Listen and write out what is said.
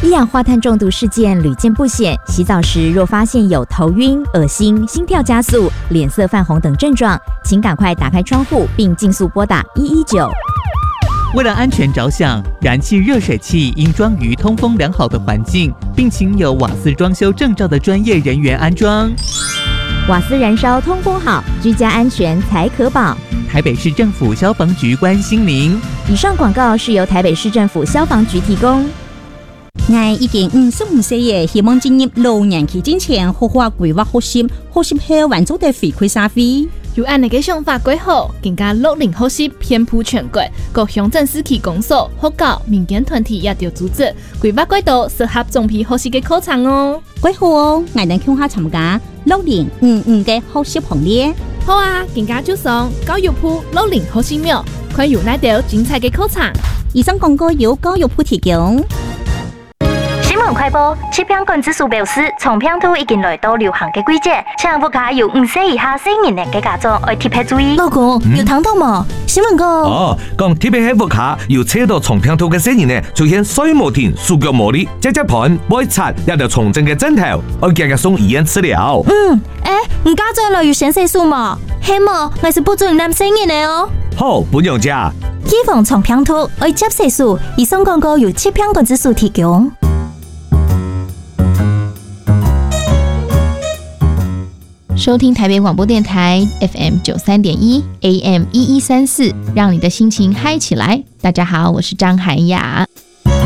一氧化碳中毒事件屡见不鲜，洗澡时若发现有头晕、恶心、心跳加速、脸色泛红等症状，请赶快打开窗户并尽速拨打119。 为了安全着想，燃气热水器应装于通风良好的环境，并请有瓦斯装修证照的专业人员安装。 瓦斯燃烧通风好，居家安全才可保。 台北市政府消防局关心您。 以上广告是由台北市政府消防局提供。 我已经55歲嘅，希望進入老年期之前，好好規劃學習，學習後完做地回饋社會。 有按你嘅想法規劃，更加60學習遍佈全國，各鄉鎮市區公所、學校、民間團體也要組織規劃軌道，適合總批學習嘅課程哦。 幾好哦，我哋向下參加6055嘅學習行列。 好啊，更加就上教育部60學習苗，看有哪條精彩嘅課程。 以上廣告由教育部提供。 新聞快報：疾病管制署表示，蟲病毒已經來到流行嘅季節，請屋企有5歲以下成年嘅家長要特別注意。 老公，有聽到冇？新聞講講特別喺屋企要測到蟲病毒嘅成年呢，出現水無停、手腳無力、隻盤、背擦，一條重症嘅症頭，要日日送醫院治療。 唔家長來要先細數嘛，希望我是不准男成年嘅哦。 好，本樣姐。 預防蟲病毒要接細數，以上廣告由疾病管制署提供。 收聽台北廣播電台 FM 93.1 AM 1134，讓你的心情嗨起來。大家好，我是張涵雅。